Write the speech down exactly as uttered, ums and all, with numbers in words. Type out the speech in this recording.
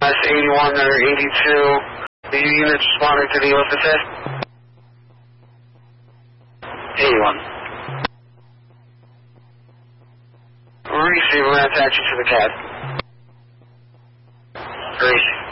S eighty-one or eighty-two. The units responding to the O S S A? eighty-one. Receive, we're going to attach you to the C A D. Receive.